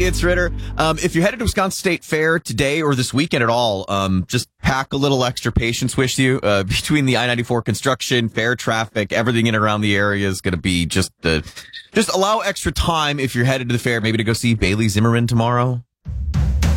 it's Ritter. If you're headed to Wisconsin State Fair today or this weekend at all, just pack a little extra patience with you. Between the I-94 construction, fair traffic, everything in and around the area is going to be just allow extra time if you're headed to the fair, maybe to go see Bailey Zimmerman tomorrow.